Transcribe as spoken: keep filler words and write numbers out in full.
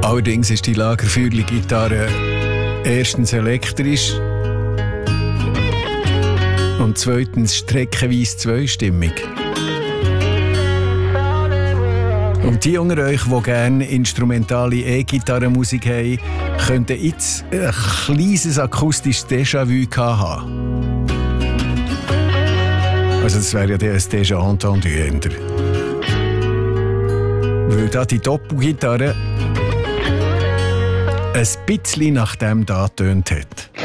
Allerdings ist die Lagerfeuerli-Gitarre erstens elektrisch und zweitens streckenweise zweistimmig. Und die unter euch, die gerne instrumentale E-Gitarrenmusik haben, könnten jetzt ein kleines akustisches Déjà-vu haben. Also das wäre ja der ein Déjà entendu. Weil da die Doppelgitarre ein bisschen nach dem da getönt hat.